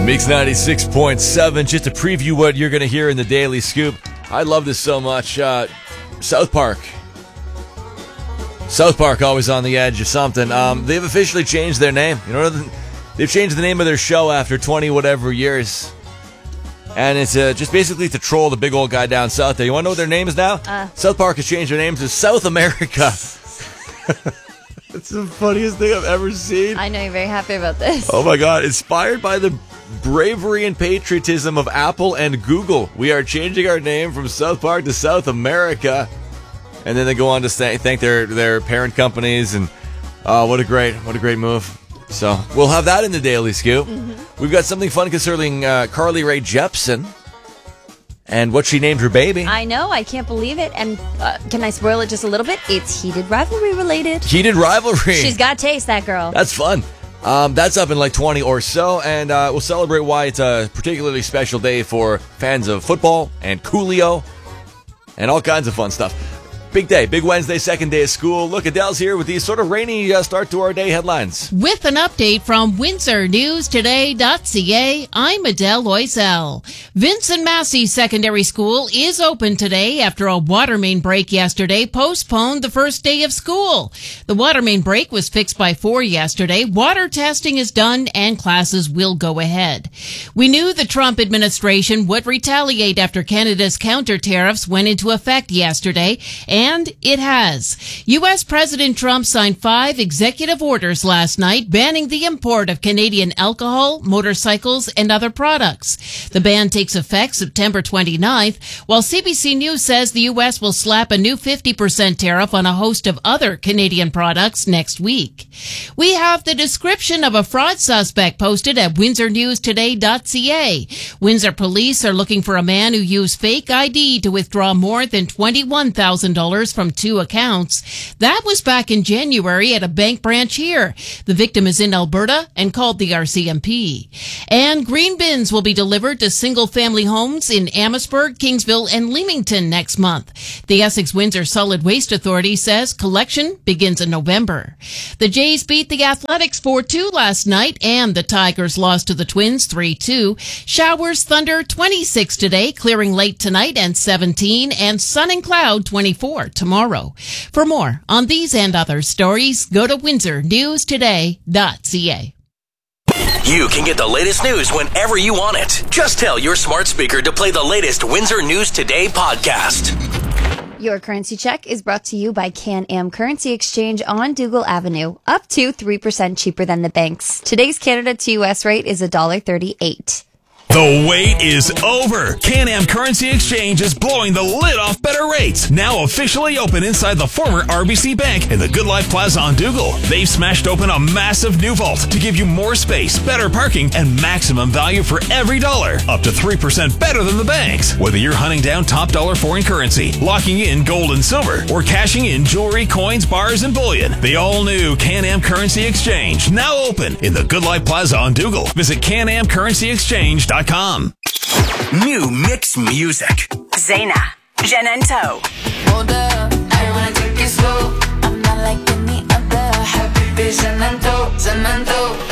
Mix 96.7, just to preview what you're going to hear in the Daily Scoop. I love this so much. South Park. South Park, always on the edge of something. They've officially changed their name. You know, they've changed the name of their show after 20-whatever years. And it's just basically to troll the big old guy down south there. You want to know what their name is now? South Park has changed their name to South America. It's the funniest thing I've ever seen. I know you're very happy about this. Oh my God. Inspired by the bravery and patriotism of Apple and Google, we are changing our name from South Park to South America. And then they go on to thank their parent companies. And what a great move. So we'll have that in the Daily Scoop. Mm-hmm. We've got something fun concerning Carly Rae Jepsen and what she named her baby. I know. I can't believe it. And can I spoil it just a little bit? It's heated rivalry related. Heated rivalry. She's got taste, that girl. That's fun. That's up in like 20 or so. And we'll celebrate why it's a particularly special day for fans of football and Coolio and all kinds of fun stuff. Big day, big Wednesday, second day of school. Look, Adele's here with these sort of rainy start to our day headlines. With an update from WindsorNewsToday.ca, I'm Adele Loisel. Vincent Massey Secondary School is open today after a water main break yesterday postponed the first day of school. The water main break was fixed by 4 yesterday. Water testing is done and classes will go ahead. We knew the Trump administration would retaliate after Canada's counter tariffs went into effect yesterday, and it has. U.S. President Trump signed 5 executive orders last night banning the import of Canadian alcohol, motorcycles, and other products. The ban takes effect September 29th, while CBC News says the U.S. will slap a new 50% tariff on a host of other Canadian products next week. We have the description of a fraud suspect posted at WindsorNewsToday.ca. Windsor police are looking for a man who used fake ID to withdraw more than $21,000 from 2 accounts. That was back in January at a bank branch here. The victim is in Alberta and called the RCMP. And green bins will be delivered to single-family homes in Amherstburg, Kingsville, and Leamington next month. The Essex-Windsor Solid Waste Authority says collection begins in November. The Jays beat the Athletics 4-2 last night, and the Tigers lost to the Twins 3-2. Showers, thunder 26 today, clearing late tonight and 17, and sun and cloud 24 tomorrow. For more on these and other stories, go to WindsorNewsToday.ca. You can get the latest news whenever you want it. Just tell your smart speaker to play the latest Windsor News Today podcast. Your currency check is brought to you by Can-Am Currency Exchange on Dougal Avenue, up to 3% cheaper than the banks. Today's Canada to US rate is $1.38. The wait is over. Can-Am Currency Exchange is blowing the lid off better rates. Now officially open inside the former RBC Bank in the Good Life Plaza on Dougal. They've smashed open a massive new vault to give you more space, better parking, and maximum value for every dollar. Up to 3% better than the banks. Whether you're hunting down top dollar foreign currency, locking in gold and silver, or cashing in jewelry, coins, bars, and bullion. The all-new Can-Am Currency Exchange, now open in the Good Life Plaza on Dougal. Visit CanAmCurrencyExchange.com. New mix music. Zaina, Janento. Hold up, I wanna take it slow. I'm not like any other. Happy Janento, Janento.